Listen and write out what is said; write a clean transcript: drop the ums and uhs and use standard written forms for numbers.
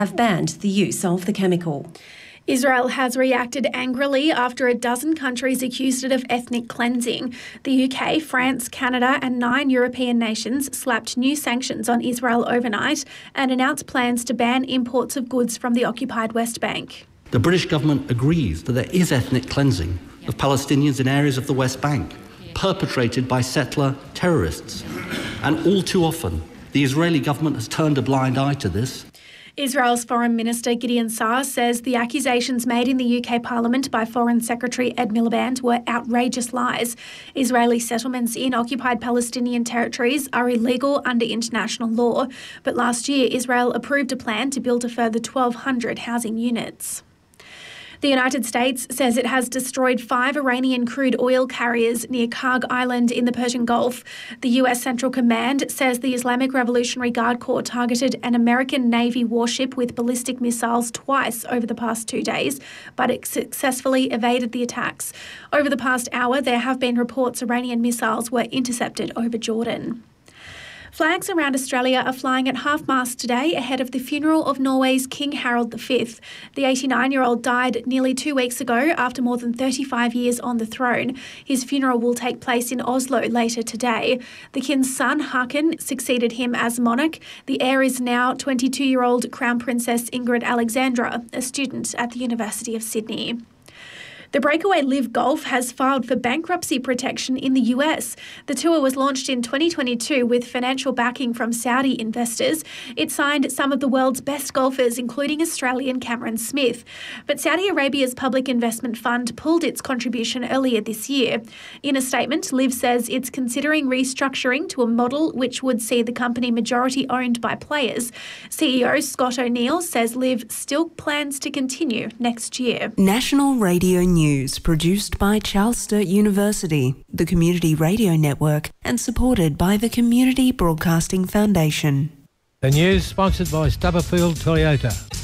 have banned the use of the chemical. Israel has reacted angrily after a dozen countries accused it of ethnic cleansing. The UK, France, Canada and 9 European nations slapped new sanctions on Israel overnight and announced plans to ban imports of goods from the occupied West Bank. The British government agrees that there is ethnic cleansing of Palestinians in areas of the West Bank, perpetrated by settler terrorists. And all too often, the Israeli government has turned a blind eye to this. Israel's Foreign Minister Gideon Saar says the accusations made in the UK Parliament by Foreign Secretary Ed Miliband were outrageous lies. Israeli settlements in occupied Palestinian territories are illegal under international law, but last year Israel approved a plan to build a further 1,200 housing units. The United States says it has destroyed 5 Iranian crude oil carriers near Karg Island in the Persian Gulf. The US Central Command says the Islamic Revolutionary Guard Corps targeted an American Navy warship with ballistic missiles twice over the past 2 days, but it successfully evaded the attacks. Over the past hour, there have been reports Iranian missiles were intercepted over Jordan. Flags around Australia are flying at half-mast today ahead of the funeral of Norway's King Harald V. The 89-year-old died nearly 2 weeks ago after more than 35 years on the throne. His funeral will take place in Oslo later today. The king's son, Haakon, succeeded him as monarch. The heir is now 22-year-old Crown Princess Ingrid Alexandra, a student at the University of Sydney. The breakaway Live Golf has filed for bankruptcy protection in the US. The tour was launched in 2022 with financial backing from Saudi investors. It signed some of the world's best golfers, including Australian Cameron Smith. But Saudi Arabia's Public Investment Fund pulled its contribution earlier this year. In a statement, Live says it's considering restructuring to a model which would see the company majority owned by players. CEO Scott O'Neill says Live still plans to continue next year. National Radio News produced by Charles Sturt University, the Community Radio Network, and supported by the Community Broadcasting Foundation. The news sponsored by Stubberfield Toyota.